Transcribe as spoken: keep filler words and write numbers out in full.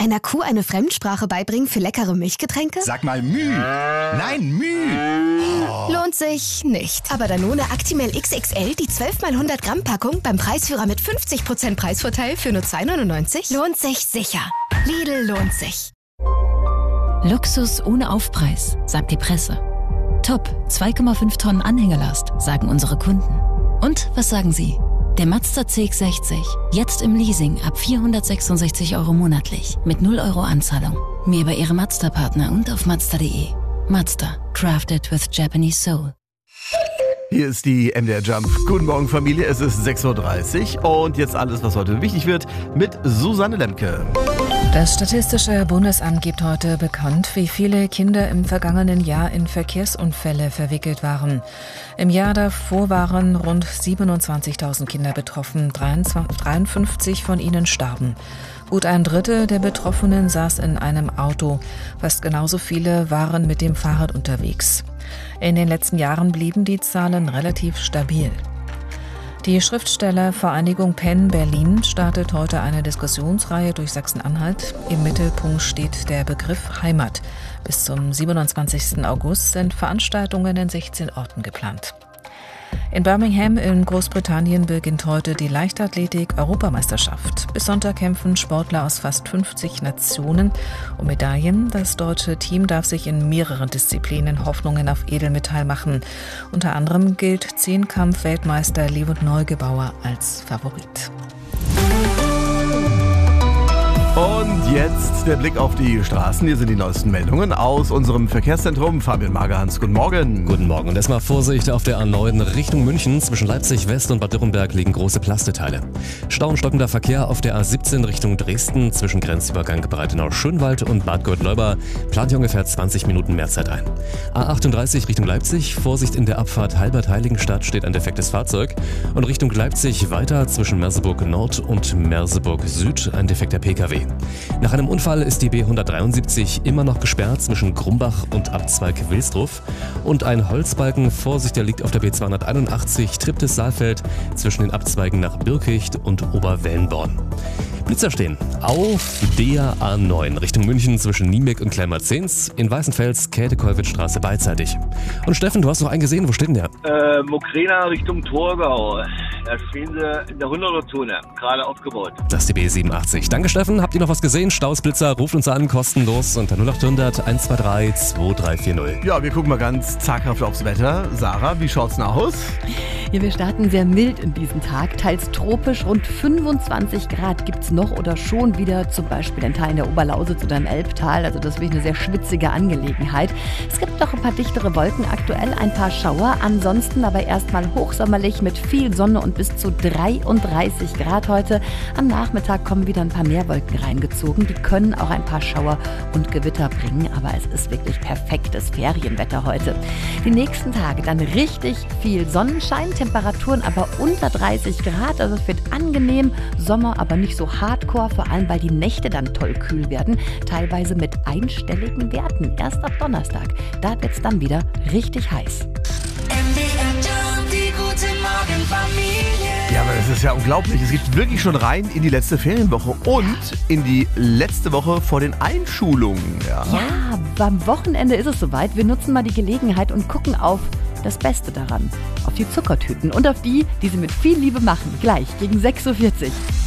Einer Kuh eine Fremdsprache beibringen für leckere Milchgetränke? Sag mal Müh. Nein, Müh. Oh. Lohnt sich nicht. Aber Danone Actimel X X L, die zwölf mal hundert Gramm Packung beim Preisführer mit fünfzig Prozent Preisvorteil für nur zwei neunundneunzig, lohnt sich sicher. Lidl lohnt sich. Luxus ohne Aufpreis, sagt die Presse. Top, zwei Komma fünf Tonnen Anhängelast, sagen unsere Kunden. Und was sagen Sie? Der Mazda C X sechzig, jetzt im Leasing ab vierhundertsechsundsechzig Euro monatlich, mit null Euro Anzahlung. Mehr bei Ihrem Mazda-Partner und auf Mazda punkt de. Mazda, crafted with Japanese soul. Hier ist die M D R Jump. Guten Morgen Familie, es ist sechs Uhr dreißig und jetzt alles, was heute wichtig wird, mit Susanne Lemke. Das Statistische Bundesamt gibt heute bekannt, wie viele Kinder im vergangenen Jahr in Verkehrsunfälle verwickelt waren. Im Jahr davor waren rund siebenundzwanzigtausend Kinder betroffen, dreiundfünfzig von ihnen starben. Gut ein Drittel der Betroffenen saß in einem Auto, fast genauso viele waren mit dem Fahrrad unterwegs. In den letzten Jahren blieben die Zahlen relativ stabil. Die Schriftstellervereinigung Penn Berlin startet heute eine Diskussionsreihe durch Sachsen-Anhalt. Im Mittelpunkt steht der Begriff Heimat. Bis zum siebenundzwanzigsten August sind Veranstaltungen in sechzehn Orten geplant. In Birmingham in Großbritannien beginnt heute die Leichtathletik-Europameisterschaft. Bis Sonntag kämpfen Sportler aus fast fünfzig Nationen um Medaillen. Das deutsche Team darf sich in mehreren Disziplinen Hoffnungen auf Edelmetall machen. Unter anderem gilt Zehnkampf-Weltmeister Leon Neugebauer als Favorit. Und jetzt der Blick auf die Straßen. Hier sind die neuesten Meldungen aus unserem Verkehrszentrum. Fabian Magerhans, guten Morgen. Guten Morgen. Und erstmal Vorsicht auf der A neun Richtung München. Zwischen Leipzig West und Bad Dürrenberg liegen große Plasteteile. Stau und stockender Verkehr auf der A siebzehn Richtung Dresden. Zwischen Grenzübergang Breitenau-Schönwald und Bad Gottleuba plant hier ungefähr zwanzig Minuten Mehrzeit ein. A achtunddreißig Richtung Leipzig. Vorsicht in der Abfahrt Halbert-Heiligenstadt, steht ein defektes Fahrzeug. Und Richtung Leipzig weiter zwischen Merseburg Nord und Merseburg Süd ein defekter P K W. Nach einem Unfall ist die B hundertdreiundsiebzig immer noch gesperrt zwischen Grumbach und Abzweig Wilsdruff. Und ein Holzbalken, Vorsicht, der liegt auf der B zweihunderteinundachtzig Triptis-Saalfeld zwischen den Abzweigen nach Birkicht und Oberwellenborn. Blitzer stehen auf der A neun Richtung München zwischen Niemek und Kleinmarzens, in Weißenfels, Käthe-Kollwitz-Straße beidseitig. Und Steffen, du hast noch einen gesehen, wo steht denn der? Äh, Mokrena Richtung Torgau. Da stehen sie in der hunderter-Zone, gerade aufgebaut. Das ist die B siebenundachtzig. Danke Steffen, habt ihr noch was gesehen? Staus, Blitzer, ruft uns an, kostenlos unter null acht hundert eins zwei drei zwei drei vier null. Ja, wir gucken mal ganz zaghaft aufs Wetter. Sarah, wie schaut's denn aus? Ja, wir starten sehr mild in diesen Tag, teils tropisch, rund fünfundzwanzig Grad gibt's noch oder schon wieder, zum Beispiel in Teilen der Oberlausitz oder im Elbtal, also das ist wirklich eine sehr schwitzige Angelegenheit. Es gibt noch ein paar dichtere Wolken, aktuell ein paar Schauer, ansonsten aber erstmal hochsommerlich mit viel Sonne und bis zu dreiunddreißig Grad heute. Am Nachmittag kommen wieder ein paar mehr Wolken reingezogen, die können auch ein paar Schauer und Gewitter bringen, aber es ist wirklich perfektes Ferienwetter heute. Die nächsten Tage dann richtig viel Sonnenschein, Temperaturen aber unter dreißig Grad, also es wird angenehm, Sommer aber nicht so hardcore, vor allem weil die Nächte dann toll kühl werden, teilweise mit einstelligen Werten. Erst ab Donnerstag, da wird es dann wieder richtig heiß. Ja, aber das ist ja unglaublich. Es geht wirklich schon rein in die letzte Ferienwoche und in die letzte Woche vor den Einschulungen. Ja, ja, am Wochenende ist es soweit. Wir nutzen mal die Gelegenheit und gucken auf das Beste daran. Auf die Zuckertüten und auf die, die sie mit viel Liebe machen. Gleich gegen sechs Uhr vierzig.